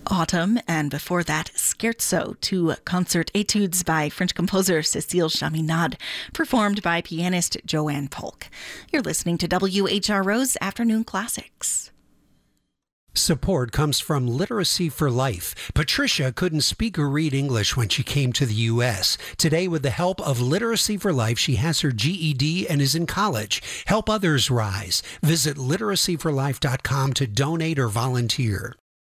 Autumn, and before that, Scherzo, two concert etudes by French composer Cécile Chaminade, performed by pianist Joanne Polk. You're listening to WHRO's Afternoon Classics. Support comes from Literacy for Life. Patricia couldn't speak or read English when she came to the U.S. Today, with the help of Literacy for Life, she has her GED and is in college. Help others rise. Visit literacyforlife.com to donate or volunteer.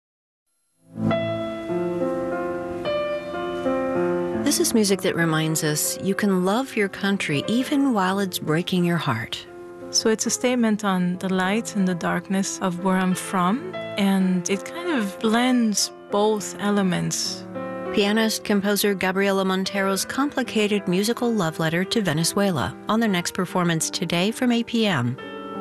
This is music that reminds us you can love your country even while it's breaking your heart. So it's a statement on the light and the darkness of where I'm from, and it kind of blends both elements. Pianist, composer Gabriela Montero's complicated musical love letter to Venezuela on their next performance today from 8 p.m.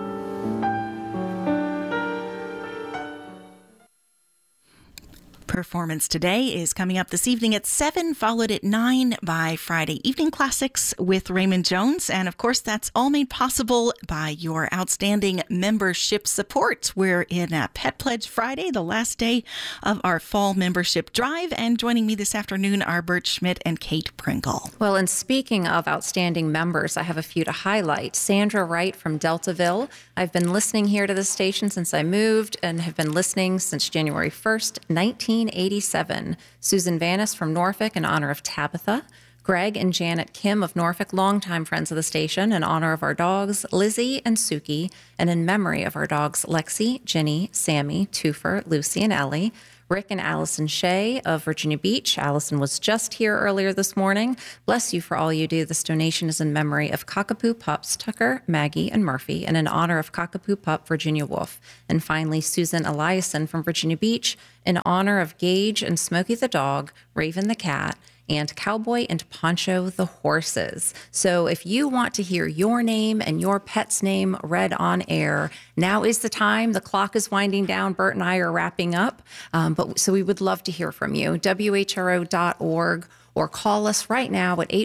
Performance today is coming up this evening at 7, followed at 9 by Friday Evening Classics with Raymond Jones. And of course, that's all made possible by your outstanding membership support. We're in Pet Pledge Friday, the last day of our fall membership drive. And joining me this afternoon are Bert Schmidt and Kate Pringle. Well, and speaking of outstanding members, I have a few to highlight. Sandra Wright from Deltaville. I've been listening here to the station since I moved and have been listening since January 1st, 1987. Susan Vanis from Norfolk in honor of Tabitha. Greg and Janet Kim of Norfolk, longtime friends of the station, in honor of our dogs, Lizzie and Suki, and in memory of our dogs, Lexi, Ginny, Sammy, Toofer, Lucy, and Ellie. Rick and Allison Shea of Virginia Beach. Allison was just here earlier this morning. Bless you for all you do. This donation is in memory of Cockapoo pups, Tucker, Maggie, and Murphy, and in honor of Cockapoo pup, Virginia Wolf. And finally, Susan Eliason from Virginia Beach, in honor of Gage and Smokey the dog, Raven the cat, and Cowboy and Poncho the horses. So if you want to hear your name and your pet's name read on air, now is the time. The clock is winding down. Bert and I are wrapping up. So we would love to hear from you. WHRO.org, or call us right now at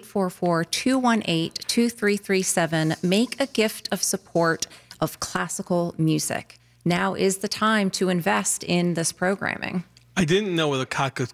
844-218-2337. Make a gift of support of classical music. Now is the time to invest in this programming. I didn't know what a Cockapoo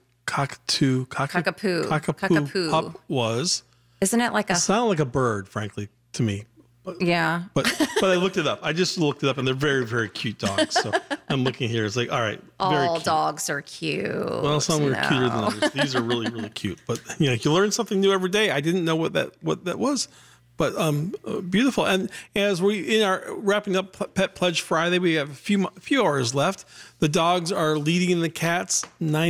pup was. Isn't it like It sounded like a bird, frankly, to me. Yeah. But I looked it up. I just looked it up, and they're very, very cute dogs. So I'm looking here. It's like, all right, very all cute. Dogs are cute. Well, some are cuter than others. These are really, really cute. But you learn something new every day. I didn't know what that was. But beautiful. And as we wrapping up Pet Pledge Friday, we have a few hours left. The dogs are leading the cats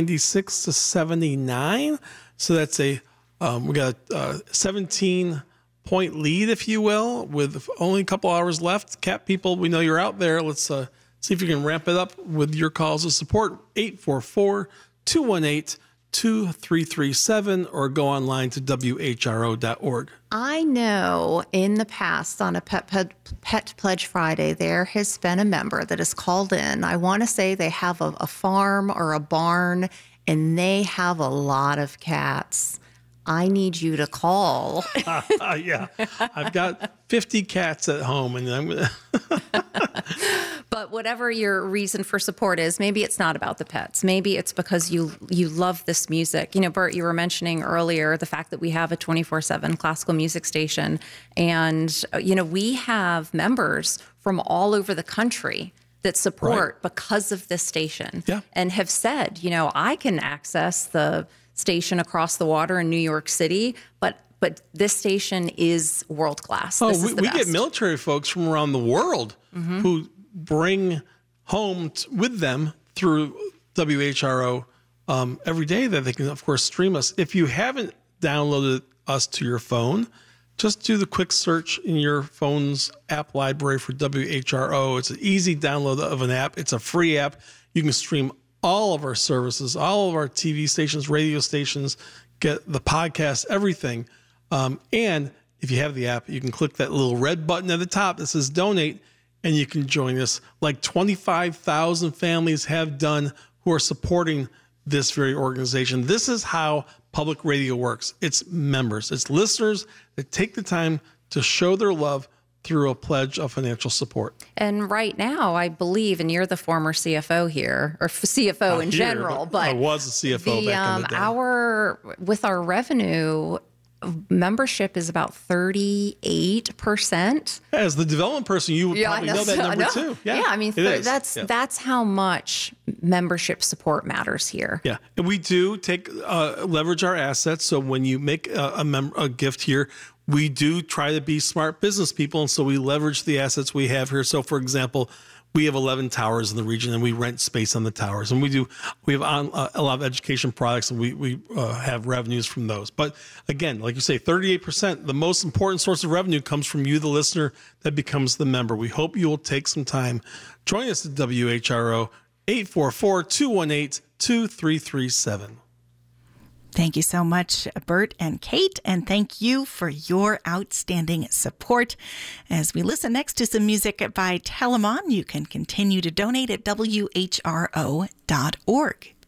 96-79. So that's we got a 17-point lead, if you will, with only a couple hours left. Cat people, we know you're out there. Let's see if you can ramp it up with your calls of support. 844-218-2337, or go online to WHRO.org. I know in the past on a Pet Pledge Friday, there has been a member that has called in. I want to say they have a farm or a barn, and they have a lot of cats. I need you to call. Yeah, I've got 50 cats at home, and I'm going to... But whatever your reason for support is, maybe it's not about the pets. Maybe it's because you love this music. Bert, you were mentioning earlier the fact that we have a 24/7 classical music station. And, we have members from all over the country that support because of this station. Yeah. And have said, I can access the station across the water in New York City, but this station is world class. Oh, we get military folks from around the world who bring home with them through WHRO every day that they can, of course, stream us. If you haven't downloaded us to your phone, just do the quick search in your phone's app library for WHRO. It's an easy download of an app. It's a free app. You can stream all of our services, all of our TV stations, radio stations, get the podcast, everything. And if you have the app, you can click that little red button at the top that says donate, and you can join us like 25,000 families have done who are supporting this very organization. This is how public radio works. It's members, it's listeners that take the time to show their love through a pledge of financial support. And right now, I believe, and you're the former CFO here, or CFO in general, but I was a CFO back in the day. With our revenue, membership is about 38%. As the development person, you would probably know that number too. Yeah, I mean, that's how much membership support matters here. Yeah, and we do leverage our assets. So when you make a gift here, we do try to be smart business people, and so we leverage the assets we have here. So, for example, we have 11 towers in the region, and we rent space on the towers, and we have a lot of education products, and we have revenues from those. But again, like you say, 38%, the most important source of revenue comes from you, the listener, that becomes the member. We hope you will take some time. Join us at WHRO 844-218-2337. Thank you so much, Bert and Kate, and thank you for your outstanding support. As we listen next to some music by Telemon, you can continue to donate at WHRO.org.